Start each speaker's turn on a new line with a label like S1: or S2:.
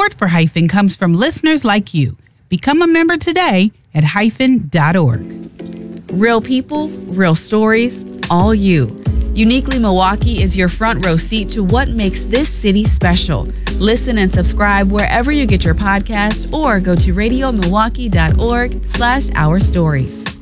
S1: Support for Hyphen comes from listeners like you. Become a member today at hyphen.org.
S2: Real people, real stories, all you. Uniquely Milwaukee is your front row seat to what makes this city special. Listen and subscribe wherever you get your podcast or go to radiomilwaukee.org/ourstories.